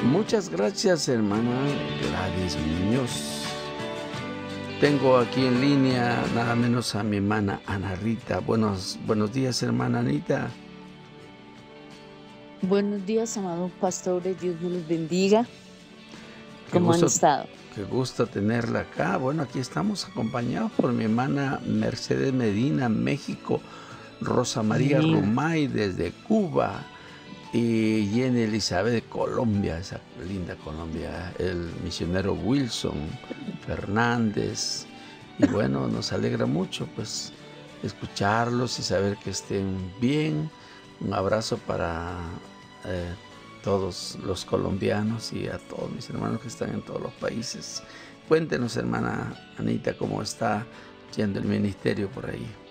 Muchas gracias, hermana Gladys Muñoz. Tengo aquí en línea nada menos a mi hermana Ana Rita. Buenos días, hermana Anita. Buenos días, amados pastores. Dios me los bendiga. Qué ¿Cómo han gusto, estado? qué gusto tenerla acá. Bueno, aquí estamos acompañados por mi hermana Mercedes Medina, México, Rosa María Amén. Romay desde Cuba y Jenny Elizabeth de Colombia, esa linda Colombia, el misionero Wilson Fernández. Y bueno, nos alegra mucho pues escucharlos y saber que estén bien. Un abrazo para todos los colombianos y a todos mis hermanos que están en todos los países. Cuéntenos, hermana Anita, cómo está yendo el ministerio por ahí.